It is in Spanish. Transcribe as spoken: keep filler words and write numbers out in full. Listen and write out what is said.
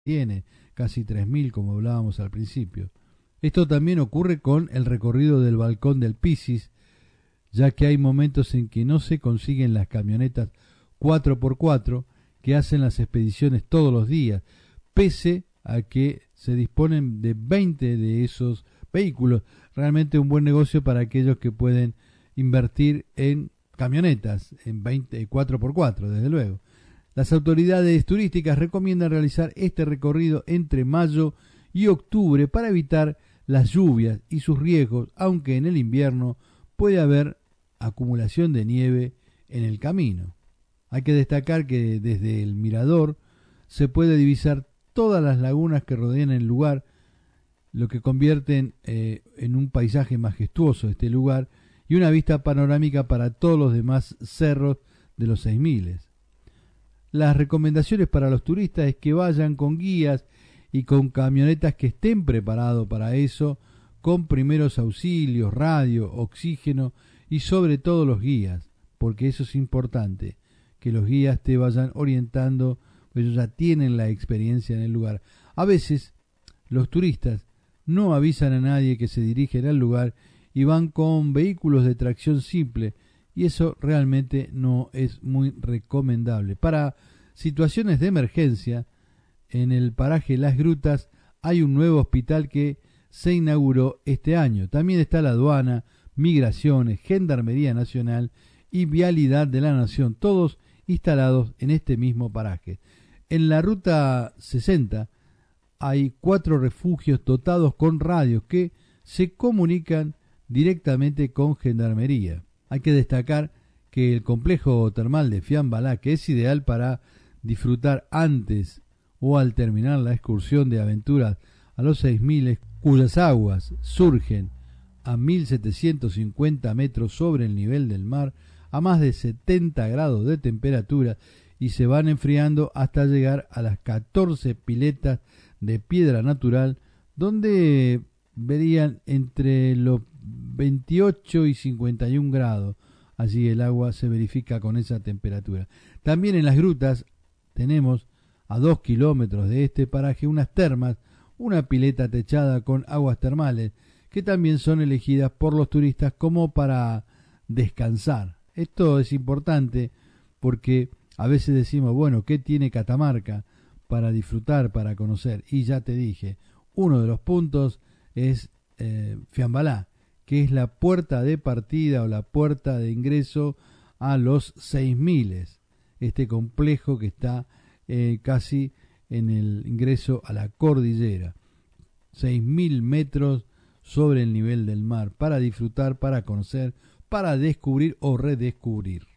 tiene, casi tres mil como hablábamos al principio. Esto también ocurre con el recorrido del balcón del Pisis, ya que hay momentos en que no se consiguen las camionetas cuatro por cuatro que hacen las expediciones todos los días, pese a que se disponen de veinte de esos vehículos. Realmente un buen negocio para aquellos que pueden invertir en camionetas, en veinte, cuatro por cuatro, desde luego. Las autoridades turísticas recomiendan realizar este recorrido entre mayo y octubre para evitar las lluvias y sus riesgos, aunque en el invierno puede haber acumulación de nieve en el camino. Hay que destacar que desde el mirador se puede divisar todas las lagunas que rodean el lugar, lo que convierte eh, en un paisaje majestuoso este lugar y una vista panorámica para todos los demás cerros de los seis miles. Las recomendaciones para los turistas es que vayan con guías y con camionetas que estén preparados para eso, con primeros auxilios, radio, oxígeno y sobre todo los guías, porque eso es importante, que los guías te vayan orientando, pues ellos ya tienen la experiencia en el lugar. A veces los turistas no avisan a nadie que se dirigen al lugar y van con vehículos de tracción simple, y eso realmente no es muy recomendable. Para situaciones de emergencia, en el paraje Las Grutas hay un nuevo hospital que se inauguró este año. También está la aduana, migraciones, Gendarmería Nacional y Vialidad de la Nación, todos instalados en este mismo paraje. En la ruta sesenta hay cuatro refugios dotados con radios que se comunican directamente con Gendarmería. Hay que destacar que el complejo termal de Fiambalá, que es ideal para disfrutar antes o al terminar la excursión de aventuras a los seis mil, cuyas aguas surgen a mil setecientos cincuenta metros sobre el nivel del mar, a más de setenta grados de temperatura, y se van enfriando hasta llegar a las catorce piletas de piedra natural, donde verían entre los veintiocho y cincuenta y un grados. Allí el agua se verifica con esa temperatura. También en las grutas tenemos a dos kilómetros de este paraje unas termas, una pileta techada con aguas termales, que también son elegidas por los turistas como para descansar. Esto es importante porque a veces decimos, bueno, ¿qué tiene Catamarca para disfrutar, para conocer? Y ya te dije, uno de los puntos es eh, Fiambalá, que es la puerta de partida o la puerta de ingreso a los seis miles, este complejo que está eh, casi en el ingreso a la cordillera, seis mil metros sobre el nivel del mar, para disfrutar, para conocer, para descubrir o redescubrir.